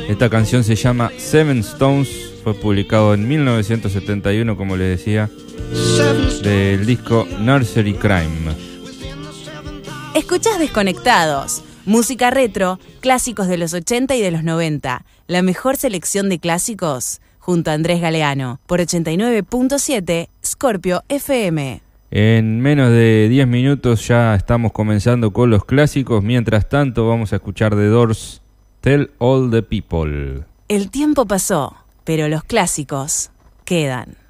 Esta canción se llama Seven Stones, fue publicado en 1971, como les decía, del disco Nursery Crime. Escuchás Desconectados, música retro, clásicos de los 80 y de los 90, la mejor selección de clásicos, junto a Andrés Galeano, por 89.7 Scorpio FM. En menos de 10 minutos ya estamos comenzando con los clásicos. Mientras tanto vamos a escuchar The Doors, Tell All the People. El tiempo pasó, pero los clásicos quedan.